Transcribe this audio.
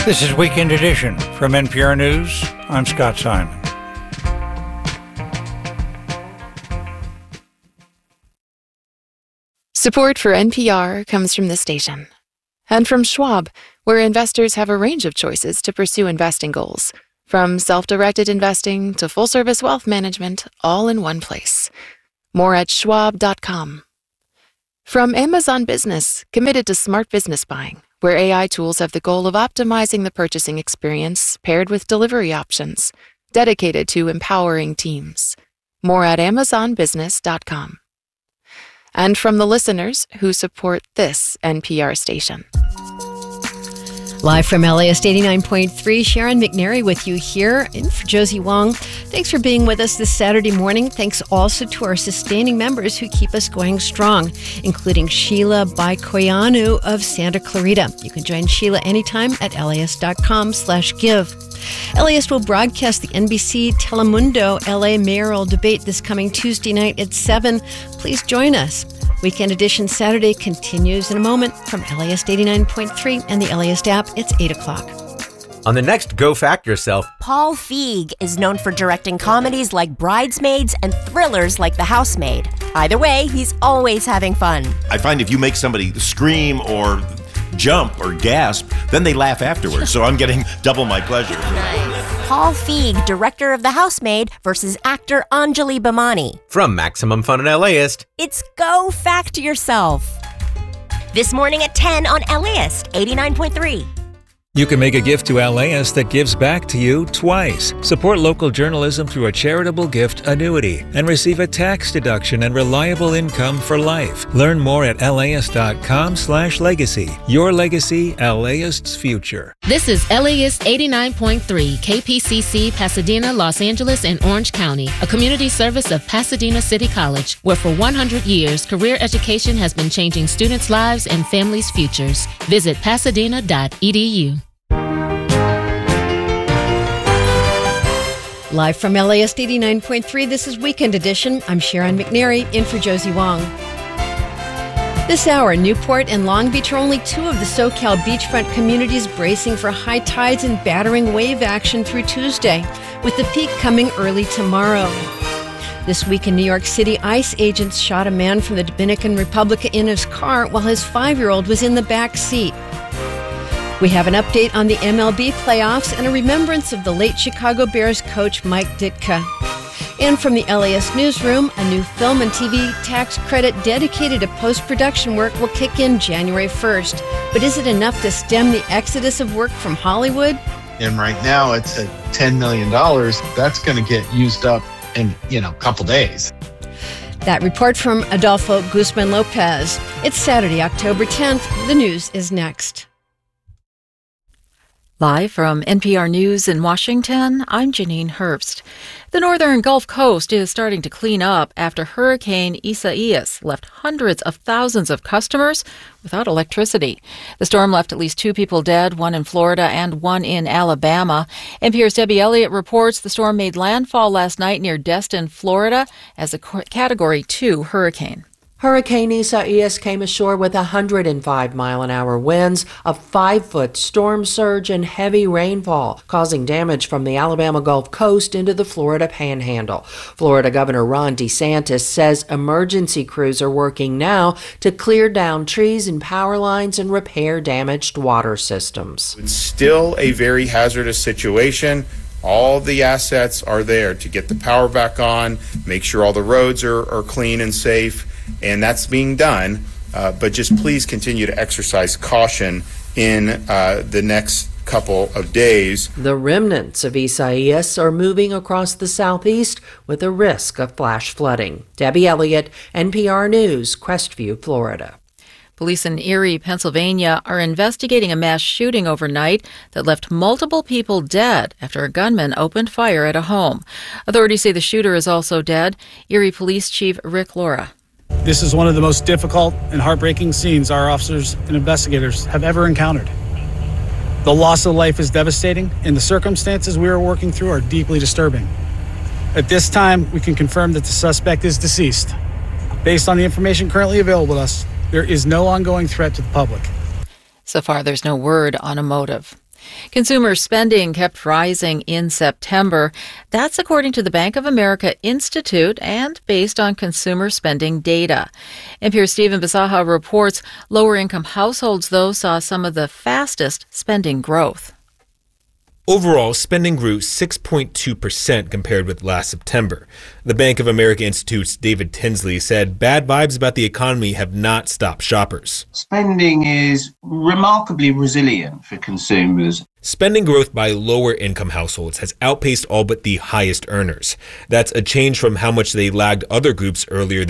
This is Weekend Edition from NPR News. I'm Scott Simon. Support for NPR comes from this station and from Schwab, where investors have a range of choices to pursue investing goals, from self-directed investing to full-service wealth management, all in one place. More at schwab.com. From Amazon Business, committed to smart business buying, where AI tools have the goal of optimizing the purchasing experience paired with delivery options, dedicated to empowering teams. More at amazonbusiness.com. And from the listeners who support this NPR station. Live from LAist 89.3, Sharon McNary with you here, in for Josie Wong. Thanks for being with us this Saturday morning. Thanks also to our sustaining members who keep us going strong, including Sheila Baikoyanu of Santa Clarita. You can join Sheila anytime at LAist.com/give. LAist will broadcast the NBC Telemundo LA mayoral debate this coming Tuesday night at 7. Please join us. Weekend Edition Saturday continues in a moment from LAist 89.3 and the LAist app. It's 8 o'clock. On the next Go Fact Yourself, Paul Feig is known for directing comedies like Bridesmaids and thrillers like The Housemaid. Either way, he's always having fun. I find if you make somebody scream or jump or gasp, then they laugh afterwards. So I'm getting double my pleasure. Nice. Paul Feig, director of The Housemaid, versus actor Anjali Bhimani. From Maximum Fun and LAist, it's Go Fact Yourself. This morning at 10 on LAist 89.3. You can make a gift to LAist that gives back to you twice. Support local journalism through a charitable gift annuity and receive a tax deduction and reliable income for life. Learn more at LAist.com/legacy. Your legacy, LAist's future. This is LAist 89.3 KPCC, Pasadena, Los Angeles, and Orange County, a community service of Pasadena City College, where for 100 years, career education has been changing students' lives and families' futures. Visit pasadena.edu. Live from LAist 89.3, this is Weekend Edition. I'm Sharon McNary, in for Josie Wong. This hour, Newport and Long Beach are only two of the SoCal beachfront communities bracing for high tides and battering wave action through Tuesday, with the peak coming early tomorrow. This week in New York City, ICE agents shot a man from the Dominican Republic in his car while his 5-year-old was in the back seat. We have an update on the MLB playoffs and a remembrance of the late Chicago Bears coach Mike Ditka. And from the LAist newsroom, a new film and TV tax credit dedicated to post-production work will kick in January 1st. But is it enough to stem the exodus of work from Hollywood? And right now it's at $10 million. That's going to get used up in, a couple days. That report from Adolfo Guzman Lopez. It's Saturday, October 10th. The news is next. Live from NPR News in Washington, I'm Janine Herbst. The northern Gulf Coast is starting to clean up after Hurricane Isaias left hundreds of thousands of customers without electricity. The storm left at least 2 people dead, one in Florida and one in Alabama. NPR's Debbie Elliott reports the storm made landfall last night near Destin, Florida, as a Category 2 hurricane. Hurricane Isaias came ashore with 105-mile-an-hour winds, a 5-foot storm surge, and heavy rainfall, causing damage from the Alabama Gulf Coast into the Florida Panhandle. Florida Governor Ron DeSantis says emergency crews are working now to clear down trees and power lines and repair damaged water systems. It's still a very hazardous situation. All the assets are there to get the power back on, make sure all the roads are clean and safe. And that's being done, but just please continue to exercise caution in the next couple of days. The remnants of Isaias are moving across the southeast with a risk of flash flooding. Debbie Elliott, NPR News, Crestview, Florida. Police in Erie, Pennsylvania are investigating a mass shooting overnight that left multiple people dead after a gunman opened fire at a home. Authorities say the shooter is also dead. Erie Police Chief Rick Laura. This is one of the most difficult and heartbreaking scenes our officers and investigators have ever encountered. The loss of life is devastating, and the circumstances we are working through are deeply disturbing. At this time, we can confirm that the suspect is deceased. Based on the information currently available to us, there is no ongoing threat to the public. So far, there's no word on a motive. Consumer spending kept rising in September. That's according to the Bank of America Institute and based on consumer spending data. NPR's Stephen Bisaha reports lower-income households, though, saw some of the fastest spending growth. Overall, spending grew 6.2% compared with last September. The Bank of America Institute's David Tinsley said bad vibes about the economy have not stopped shoppers. Spending is remarkably resilient for consumers. Spending growth by lower-income households has outpaced all but the highest earners. That's a change from how much they lagged other groups earlier this